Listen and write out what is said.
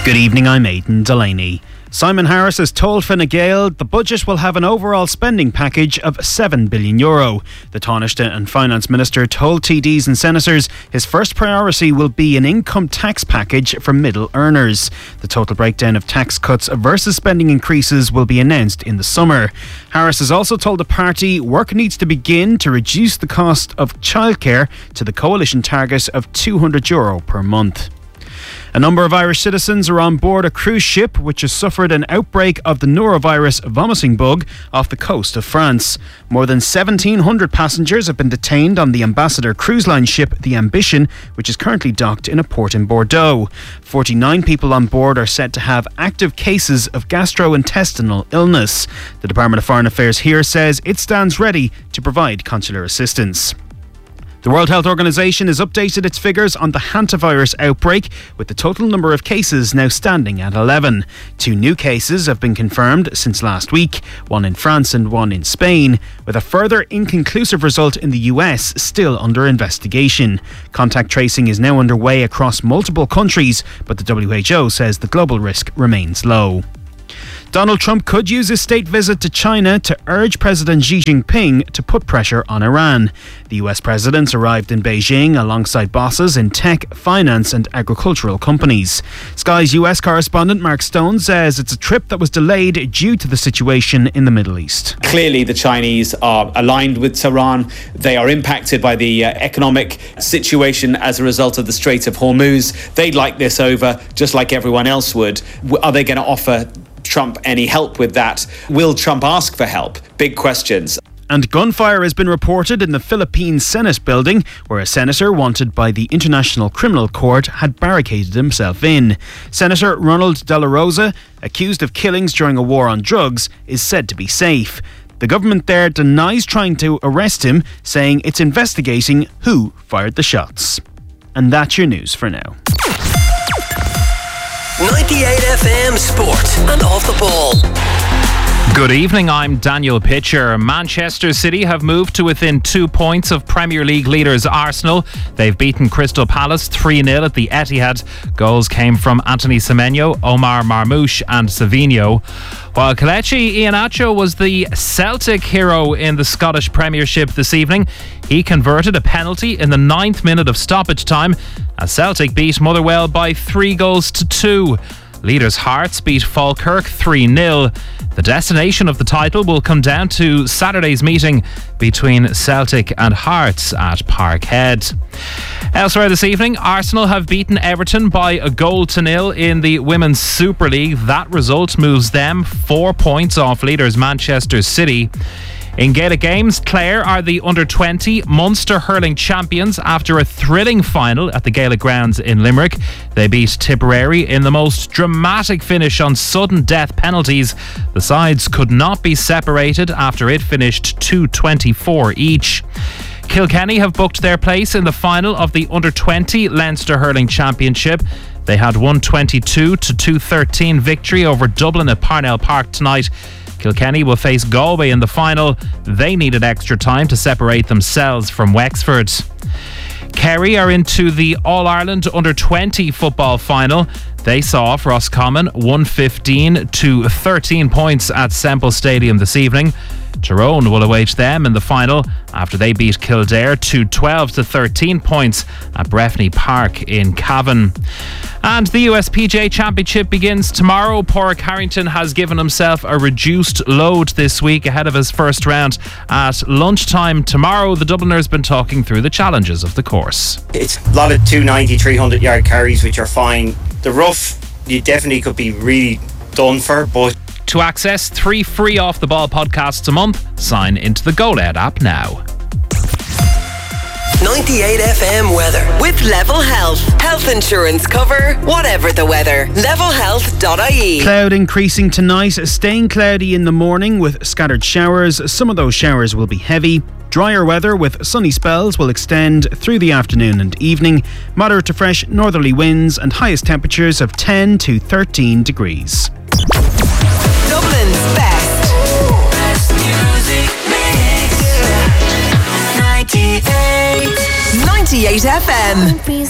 Good evening, I'm Aidan Delaney. Simon Harris has told Fine Gael the budget will have an overall spending package of €7 billion. The Taoiseach and Finance Minister told TDs and Senators his first priority will be an income tax package for middle earners. The total breakdown of tax cuts versus spending increases will be announced in the summer. Harris has also told the party work needs to begin to reduce the cost of childcare to the coalition target of €200 per month. A number of Irish citizens are on board a cruise ship which has suffered an outbreak of the norovirus vomiting bug off the coast of France. More than 1,700 passengers have been detained on the Ambassador cruise line ship The Ambition, which is currently docked in a port in Bordeaux. 49 people on board are said to have active cases of gastrointestinal illness. The Department of Foreign Affairs here says it stands ready to provide consular assistance. The World Health Organization has updated its figures on the hantavirus outbreak, with the total number of cases now standing at 11. 2 new cases have been confirmed since last week, one in France and one in Spain, with a further inconclusive result in the US still under investigation. Contact tracing is now underway across multiple countries, but the WHO says the global risk remains low. Donald Trump could use his state visit to China to urge President Xi Jinping to put pressure on Iran. The US president arrived in Beijing alongside bosses in tech, finance and agricultural companies. Sky's US correspondent Mark Stone says it's a trip that was delayed due to the situation in the Middle East. Clearly the Chinese are aligned with Tehran. They are impacted by the economic situation as a result of the Strait of Hormuz. They'd like this over just like everyone else would. Are they going to offer Trump any help with that? Will Trump ask for help? Big questions. And gunfire has been reported in the Philippine Senate building, where a senator wanted by the International Criminal Court had barricaded himself in. Senator Ronald De La Rosa, accused of killings during a war on drugs, is said to be safe. The government there denies trying to arrest him, saying it's investigating who fired the shots. And that's your news for now. 98 FM Sport and Off the Ball. Good evening, I'm Daniel Pitcher. Manchester City have moved to within 2 points of Premier League leaders Arsenal. They've beaten Crystal Palace 3-0 at the Etihad. Goals came from Anthony Semenyo, Omar Marmoush and Savinho. While Kelechi Iheanacho was the Celtic hero in the Scottish Premiership this evening, he converted a penalty in the 9th minute of stoppage time as Celtic beat Motherwell by 3-2. Leaders Hearts beat Falkirk 3-0. The destination of the title will come down to Saturday's meeting between Celtic and Hearts at Parkhead. Elsewhere this evening, Arsenal have beaten Everton by 1-0 in the Women's Super League. That result moves them 4 points off leaders Manchester City. In Gaelic games, Clare are the under-20 Munster hurling champions after a thrilling final at the Gaelic grounds in Limerick. They beat Tipperary in the most dramatic finish on sudden death penalties. The sides could not be separated after it finished 2-24 each. Kilkenny have booked their place in the final of the under-20 Leinster Hurling Championship. They had 122-213 victory over Dublin at Parnell Park tonight. Kilkenny will face Galway in the final. They needed extra time to separate themselves from Wexford. Kerry are into the All-Ireland Under-20 football final. They saw off Roscommon 115-13 points at Semple Stadium this evening. Tyrone will await them in the final after they beat Kildare 12-13 points at Breffni Park in Cavan. And the USPGA Championship begins tomorrow. Padraig Harrington has given himself a reduced load this week ahead of his first round at lunchtime tomorrow. The Dubliner's been talking through the challenges of the course. It's a lot of 290, 300 yard carries, which are fine. The rough, you definitely could be really done for, but to access 3 free Off the Ball podcasts a month, sign into the GoLed app now. 98 FM weather with Level Health. Health insurance cover, whatever the weather. levelhealth.ie. Cloud increasing tonight, staying cloudy in the morning with scattered showers. Some of those showers will be heavy. Drier weather with sunny spells will extend through the afternoon and evening. Moderate to fresh northerly winds and highest temperatures of 10 to 13 degrees. Dublin's best music mix. 98 FM.